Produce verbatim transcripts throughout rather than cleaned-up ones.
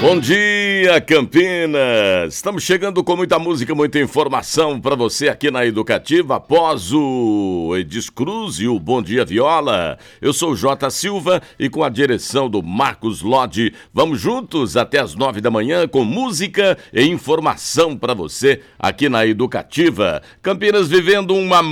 Bom dia, Campinas! Estamos chegando com muita música, muita informação para você aqui na Educativa, após o Edis Cruz e o Bom Dia Viola. Eu sou o J. Silva e com a direção do Marcos Lodi, vamos juntos até as nove da manhã com música e informação para você aqui na Educativa. Campinas vivendo uma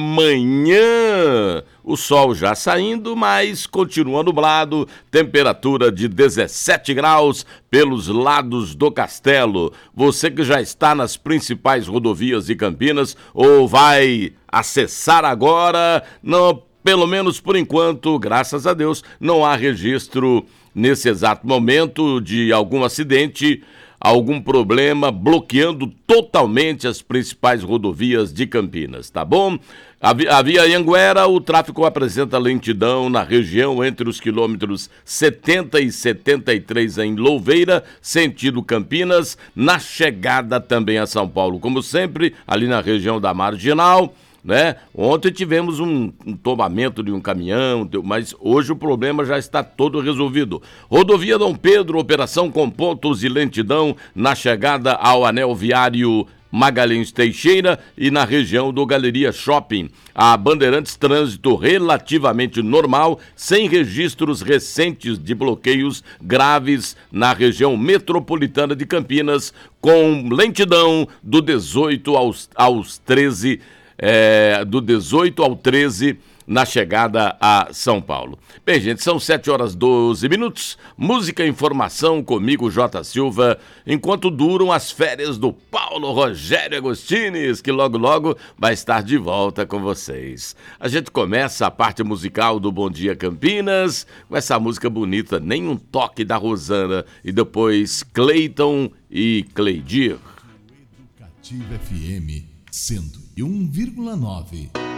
manhã... O sol já saindo, mas continua nublado, temperatura de dezessete graus pelos lados do Castelo. Você que já está nas principais rodovias de Campinas ou vai acessar agora, não, pelo menos por enquanto, graças a Deus, não há registro nesse exato momento de algum acidente, algum problema bloqueando totalmente as principais rodovias de Campinas, tá bom? A via Anhanguera, o tráfego apresenta lentidão na região entre os quilômetros setenta e setenta e três em Louveira, sentido Campinas, na chegada também a São Paulo, como sempre, ali na região da Marginal, né? Ontem tivemos um, um tombamento de um caminhão, mas hoje o problema já está todo resolvido. Rodovia Dom Pedro, operação com pontos de lentidão na chegada ao anel viário Magalhães Teixeira e na região do Galeria Shopping. A Bandeirantes trânsito relativamente normal, sem registros recentes de bloqueios graves na região metropolitana de Campinas, com lentidão do dezoito aos, aos treze, é, do dezoito ao treze na chegada a São Paulo. Bem, gente, são sete horas e doze minutos, música e informação comigo, J. Silva, enquanto duram as férias do Paulo Rogério Agostines, que logo logo vai estar de volta com vocês. A gente começa a parte musical do Bom Dia Campinas, com essa música bonita, Nem um Toque da Rosana, e depois Cleiton e Cleidir. Educativa F M cento e um vírgula nove.